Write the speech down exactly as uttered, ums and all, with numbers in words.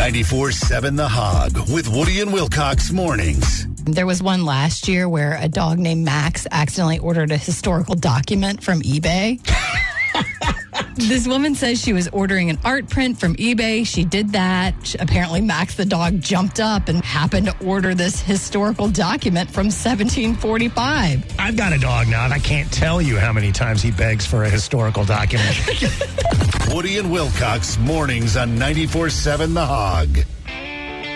ninety-four seven The Hog with Woody and Wilcox mornings. There was one last year where a dog named Max accidentally ordered a historical document from eBay. This woman says she was ordering an art print from eBay. She did that. She, apparently, Max the dog jumped up and happened to order this historical document from seventeen forty-five. I've got a dog now, and I can't tell you how many times he begs for a historical document. Woody and Wilcox mornings on ninety-four seven The Hog.